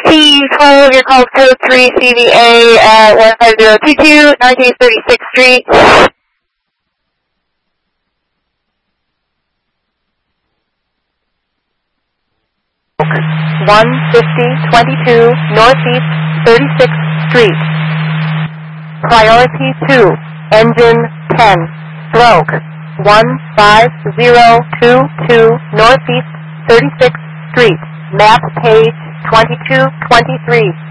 T12, your call code 3 CVA at 15022 1936th Street. 15022 Northeast 36th Street. Priority 2, engine 10, stroke 15022 Northeast 36th Street, map page 2223.